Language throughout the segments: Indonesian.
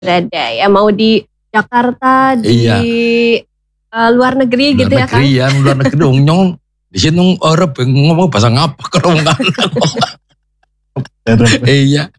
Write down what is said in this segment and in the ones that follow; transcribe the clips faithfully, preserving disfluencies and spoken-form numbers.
berada ya, mau di Jakarta, di Iya. uh, luar negeri Luar gitu ya Kang? negeri ya, luar negeri dong nyong. Di sini orang ngomong bahasa ngapa kerongkan. Iya.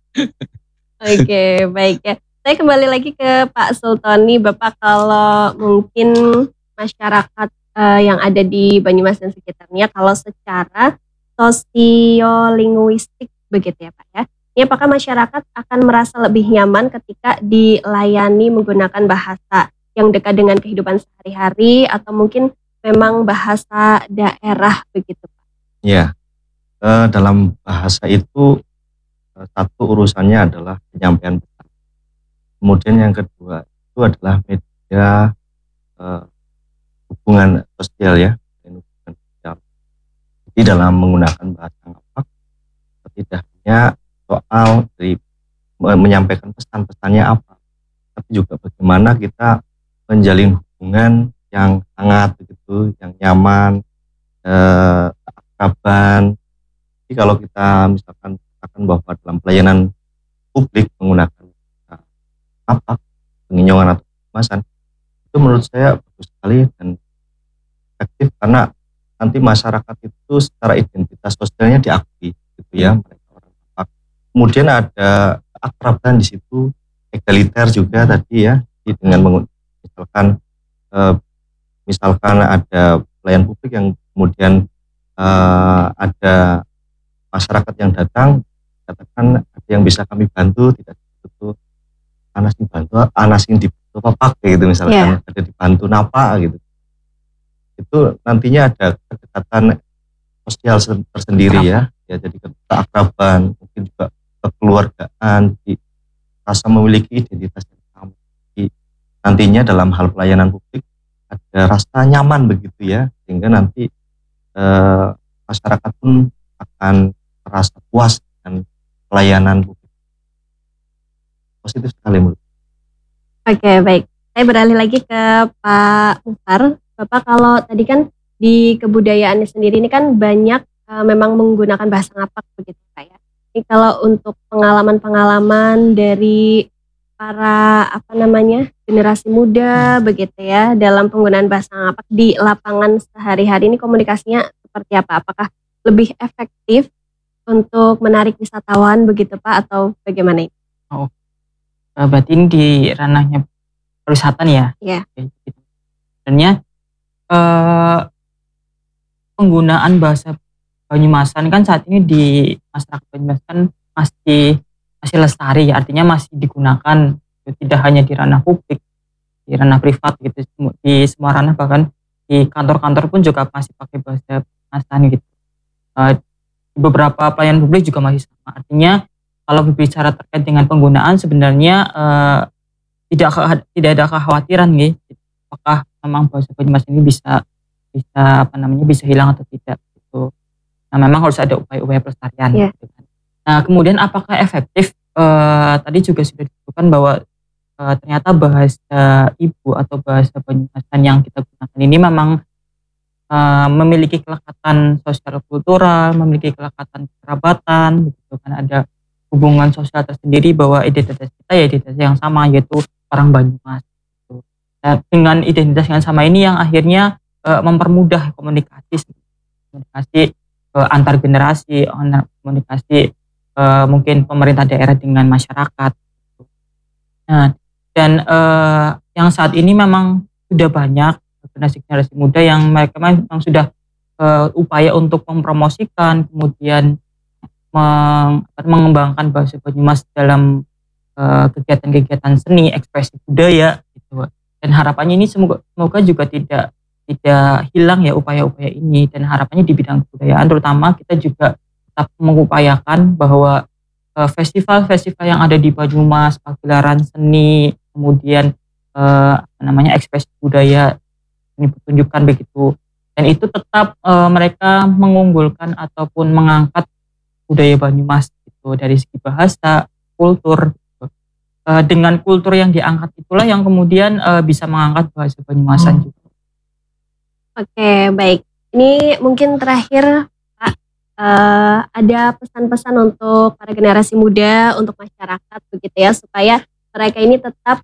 Oke, baik ya. Saya kembali lagi ke Pak Sultoni. Bapak, kalau mungkin masyarakat uh, yang ada di Banyumas dan sekitarnya, kalau secara sosiolinguistik begitu ya Pak ya, ini apakah masyarakat akan merasa lebih nyaman ketika dilayani menggunakan bahasa yang dekat dengan kehidupan sehari-hari, atau mungkin memang bahasa daerah begitu Pak? Ya, eh, dalam bahasa itu eh, satu urusannya adalah penyampaian pesan. Kemudian yang kedua itu adalah media eh, hubungan sosial ya, hubungan sosial. Jadi dalam menggunakan bahasa ngapak, tidak hanya soal dari menyampaikan pesan-pesannya apa, tapi juga bagaimana kita menjalin hubungan yang hangat begitu, yang nyaman, eh, keakraban. Jadi kalau kita misalkan katakan bahwa dalam pelayanan publik menggunakan apa penginyoman atau kemasan, itu menurut saya bagus sekali dan efektif, karena nanti masyarakat itu secara identitas sosialnya diakui gitu ya, mereka orang Batak. Kemudian ada keakraban di situ, egaliter juga tadi ya, jadi dengan misalkan eh, misalkan ada pelayan publik yang kemudian eh, ada masyarakat yang datang, katakan ada yang bisa kami bantu, tidak betul anas yang bantu, anas yang dibantu apa pakai gitu misalkan, yeah. Ada dibantu napa gitu. Itu nantinya ada kedekatan sosial tersendiri ya, ya jadi keakraban, mungkin juga kekeluargaan, jadi rasa memiliki identitas yang sama. Jadi nantinya dalam hal pelayanan publik ada rasa nyaman begitu ya, sehingga nanti eh, masyarakat pun akan merasa puas dengan pelayanan publik. Positif sekali menurut. Oke, baik. Saya beralih lagi ke Pak Mukhtar. Bapak, kalau tadi kan di kebudayaannya sendiri ini kan banyak uh, memang menggunakan bahasa ngapak begitu Pak ya. Ini kalau untuk pengalaman-pengalaman dari para apa namanya generasi muda begitu ya dalam penggunaan bahasa ngapak di lapangan sehari-hari, ini komunikasinya seperti apa? Apakah lebih efektif untuk menarik wisatawan begitu Pak, atau bagaimana ini? Oh, berarti ini di ranahnya pariwisata nih ya? Iya. Sebenarnya eh, penggunaan bahasa Banyumasan kan saat ini di masyarakat Banyumasan masih masih lestari ya, artinya masih digunakan, tidak hanya di ranah publik, di ranah privat gitu, di semua ranah, bahkan di kantor-kantor pun juga masih pakai bahasa Banyumasan gitu. Eh, beberapa pelayanan publik juga masih sama. Artinya kalau berbicara terkait dengan penggunaan sebenarnya eh, tidak tidak ada kekhawatiran gitu. Apakah memang bahasa Banyumas ini bisa bisa apa namanya bisa hilang atau tidak gitu. Nah, memang harus ada upaya-upaya pelestarian. Yeah. Gitu kan. Nah, kemudian apakah efektif? Eh, tadi juga sudah disebutkan bahwa eh, ternyata bahasa ibu atau bahasa Banyumasan yang kita gunakan ini memang Uh, memiliki kelekatan sosial kultural, memiliki kelekatan kerabatan, gitu kan, ada hubungan sosial tersendiri bahwa identitas kita ya identitas yang sama, yaitu orang Banyumas. Gitu. Nah, dengan identitas yang sama ini yang akhirnya uh, mempermudah komunikasi, komunikasi uh, antar generasi, komunikasi uh, mungkin pemerintah daerah dengan masyarakat. Gitu. Nah, dan uh, yang saat ini memang sudah banyak generasi-generasi muda yang mereka memang sudah uh, upaya untuk mempromosikan, kemudian meng, mengembangkan bahasa Banyumas dalam uh, kegiatan-kegiatan seni, ekspresi budaya gitu. Dan harapannya ini semoga, semoga juga tidak tidak hilang ya upaya-upaya ini, dan harapannya di bidang kebudayaan terutama kita juga tetap mengupayakan bahwa uh, festival-festival yang ada di Banyumas, pagelaran seni, kemudian uh, apa namanya ekspresi budaya ini pertunjukan begitu, dan itu tetap e, mereka mengunggulkan ataupun mengangkat budaya Banyumas gitu, dari segi bahasa, kultur gitu. E, dengan kultur yang diangkat itulah yang kemudian e, bisa mengangkat bahasa Banyumasan hmm. juga. Oke, baik. Ini mungkin terakhir Pak, e, ada pesan-pesan untuk para generasi muda, untuk masyarakat begitu ya, supaya mereka ini tetap